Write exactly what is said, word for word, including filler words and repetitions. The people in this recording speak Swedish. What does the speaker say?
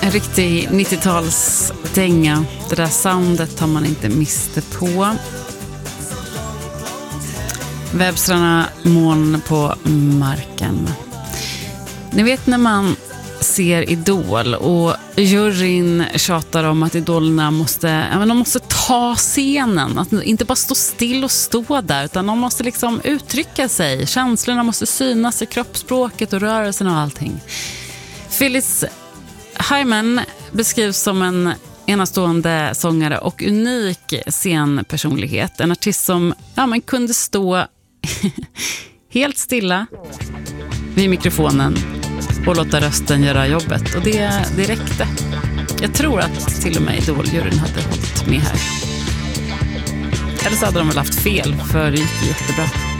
En riktig nittiotalsdänga. Det där soundet har man inte miste på. Webstrarna, moln på marken. Ni vet när man ser Idol och juryn tjatar om att idolerna måste, ja, men de måste ta scenen, att inte bara stå still och stå där, utan de måste liksom uttrycka sig. Känslorna måste synas i kroppsspråket och rörelsen och allting. Phyllis Hyman beskrivs som en enastående sångare och unik scenpersonlighet. En artist som ja, men kunde stå helt stilla vid mikrofonen och låta rösten göra jobbet. Och det, det räckte. Jag tror att till och med Idol-juryn hade hållit med här. Eller så hade de väl haft fel, för det gick jättebra.